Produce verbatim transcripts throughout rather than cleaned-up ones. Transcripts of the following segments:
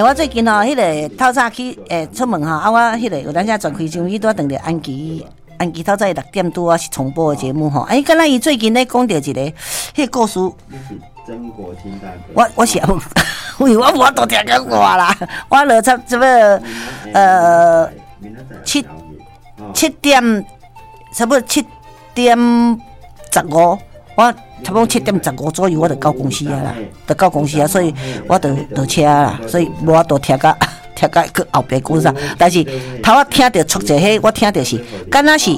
我最近吼，迄个透早起诶出门吼，啊，我迄个有当时转开收音机，拄啊等着安琪，安琪透早六点拄啊是重播的节目吼。哎，敢若伊最近咧讲着一个迄个故事。 你是曾国清大哥。 我我是喂，我无都听讲过啦，我落差这个呃七七点，差不多七点十五。我差不多七点十五左右，我就到公司啊啦，就到公司啊，所以我就倒车啦，所以无法度听到听到去后边故事。但是头我听到出者迄，我听到是，敢若是，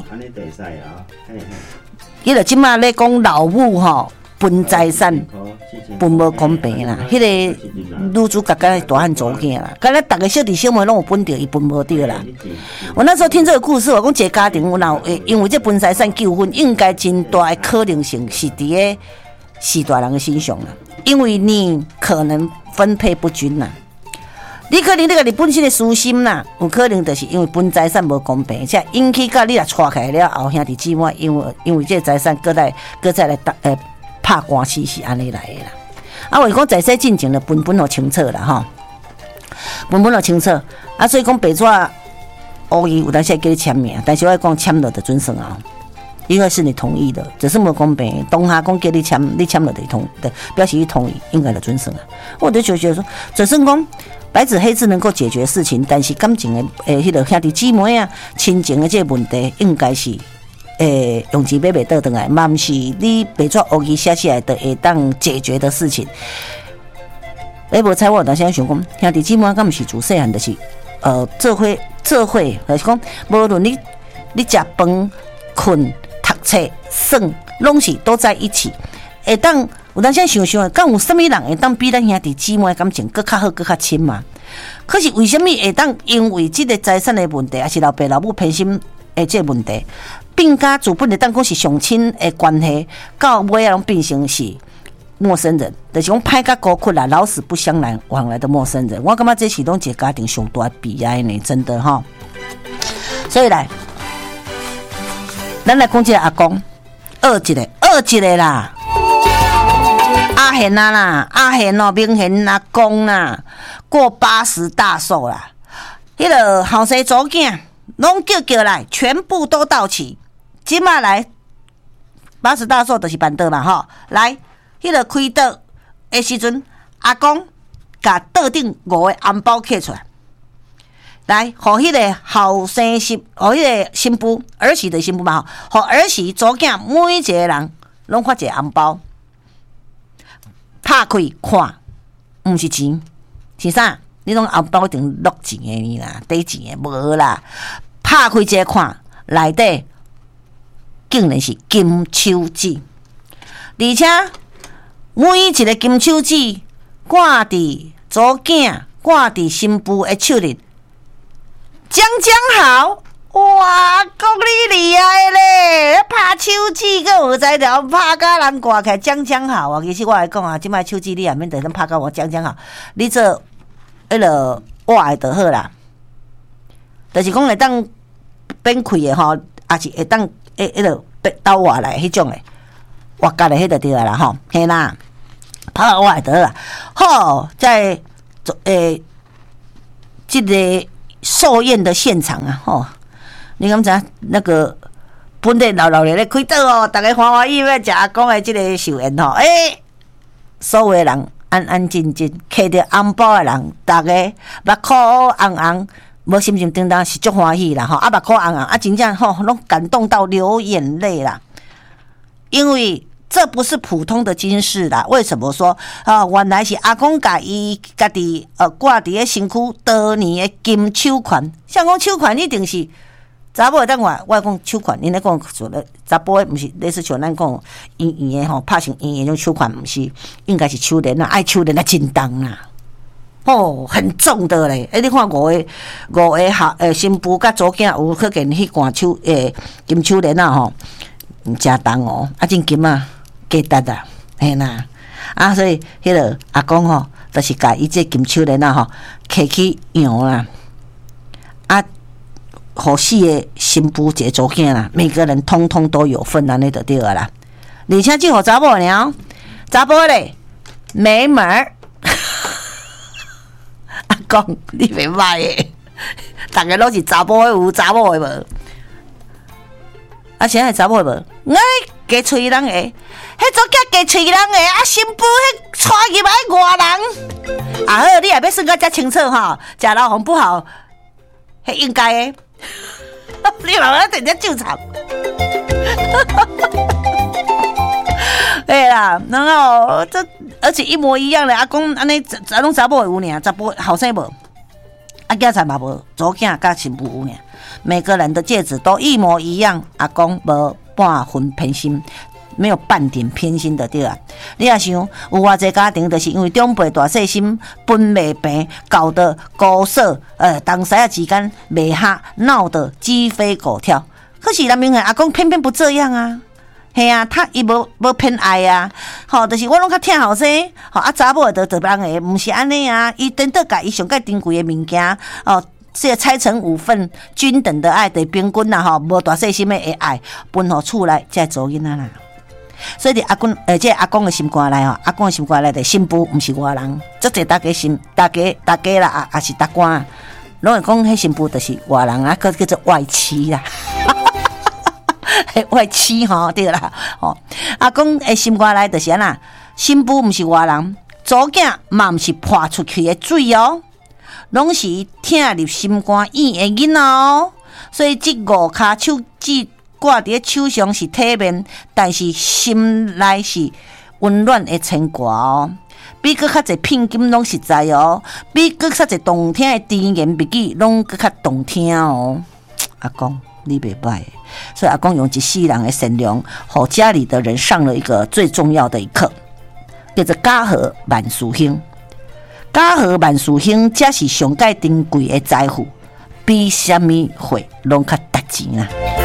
伊就即马咧讲老母吼分财产，分无公平啦。迄个女主角敢若大汉祖囝啦，敢若逐个小弟小妹拢有分着，伊分无着啦。我那时候听这个故事，我讲一个家庭有闹，因为这分财产纠纷，应该真大的可能性是伫个四大人的身上啦。因为你可能分配不均啦，你可能你个你本身的私心啦，有可能就是因为分财产无公平，才引起到你若娶起来了后兄弟姊妹，因为因为这个财产搁来搁再来打诶拍官司是安尼来的啦。啊，我讲在世进前就分分好清楚啦吼，分分好清楚啊，所以讲白纸。偶尔有当时叫你签名，但是我讲签了就准算啊，因为是你同意的，只是没公平。当下讲叫你签，你签了就同，对，表示你同意，应该就准算啊。我就觉得说，只是讲白纸黑字能够解决事情，但是感情的诶，迄个兄弟姊妹啊、亲情的这个问题，应该是诶用钱买袂倒转来，嘛毋是你白纸黑字写起来的会当解决的事情。你无猜我当时想讲，兄弟姊妹敢毋是自细汉就是。呃，做伙做伙，就是讲，无论你你食饭、困、读册、耍，拢是都在一起。会当有当时想想，敢有啥物人会当比咱兄弟姊妹感情搁较好、搁较亲嘛？可是为什么会当因为这个财产的问题，还是老爸老母偏心的这个问题，并甲主本来当讲是上亲的关系，到尾啊拢变成是？陌生人，就是讲歹甲孤苦啦，老死不相来往来的陌生人，我感觉这是拢一个家庭上大悲哀呢，真的哈。所以来，咱来讲这个阿公，二一个，二一个啦，阿贤啊啦，阿贤哦，明贤阿公啦，过八十大寿啦，迄个后生祖囝拢叫叫来，全部都到齐，今嘛来八十大寿就是办桌嘛吼，来。迄个开桌的时阵，阿公甲桌顶五个红包摕出来，来，互迄个后生媳，互迄个新妇儿媳的新妇嘛，互儿媳祖囝每一个人拢发一个红包，拍开看，毋是钱，是啥？你拢红包一定落钱的呢啦，底钱的无啦，拍开一个看，内底竟然是金手指，而且。每一个金手指挂伫祖囝、挂伫新妇的手里，将将好，哇，讲你厉害咧！拍手指个有才调，拍甲人挂起来将将好啊！其实我来讲啊，即摆手指你也免得咱拍甲我将将好，你做迄落画的就好啦。就是讲会当变开的吼，也是会当诶迄落倒画来迄种诶，画家的迄个对啦吼，嘿啦。拍我来得啦，好，在诶这个寿宴的现场啊，吼，你敢知那个本地老老咧咧开桌哦，大家欢欢喜喜要食阿公的这个寿宴吼，诶，所有的人安安静静，摕着红包的人，大家目眶红红，无心情叮当是足欢喜啦吼，啊目眶红红啊，真正吼拢感动到流眼泪啦，因为。这不是普通的金饰啦，为什么说啊？原来是阿公家伊家己呃挂伫个身躯多年的金手环，像讲手环一定是查某当我我讲手环，因咧讲做咧查甫的，毋是类似像咱讲圆圆的吼，拍成圆圆种手环，毋是应该是手链啊，爱手链啊，真重啊，哦，很重的咧。哎，你看五个五个下诶新妇甲祖囝有可见迄罐手诶金手链啊吼，真重哦，啊真金啊。价值啊，嘿啦，啊，所以迄个阿公吼，就是甲伊这金手链啊吼，摕去用啦，啊，互四个新妇一个祖囝啦，每个人通通都有份安尼就对了啦。而且这互查某娘，查甫咧美门儿，阿讲你袂歹诶，大家拢是查甫诶有，查某诶无？啊，现在查某诶无？哎，加喙人诶，迄组囝加喙人诶，啊，新妇迄娶入来外人。啊好，你也要算到遮清楚吼，食老红不好，迄应该诶。你妈妈直接就场。对啦，然后这而且一模一样的，阿公安尼，咱拢查某有呢，查甫后生无，啊囝才嘛无，左囝甲新妇有呢，每个人的戒指都一模一样，阿公无半分偏心。没有半点偏心的对啊！你也想，有偌济家庭就是因为长辈大细心分袂平，搞得姑嫂呃同婿仔之间袂合，闹得鸡飞狗跳。可是咱明显阿公偏偏不这样啊！嘿啊，他伊无无偏爱啊！吼、哦，就是我拢较疼后生，吼啊查某就就人诶，毋是安尼啊！伊等到甲伊上介珍贵诶物件哦。这拆成五份，均等的爱，得平均啦吼，无大细心诶爱，分互厝内才做囡仔啦。所以阿公，而且阿公的心肝内吼，阿公的心肝内的新妇毋是外人，即个大家心，大家大家啦，啊，也是大官，拢会讲迄新妇就是外人啊，个叫做外妻啦，外妻吼对啦，吼阿公的心肝内就是安那，新妇毋是外人，祖囝嘛毋是泼出去的水哦，拢是疼入心肝硬的囡仔哦，所以即五骹手指。挂伫手上是体面，但是心内是温暖的牵挂哦。比搁较侪聘金拢实在哦，比搁较侪动听的甜言蜜语拢搁较动听哦。阿公，你袂歹，所以阿公用一世人的善良，互家里的人上了一个最重要的一课，叫做家和万事兴。家和万事兴，才是上界珍贵的财富，比什么货拢较值钱啊！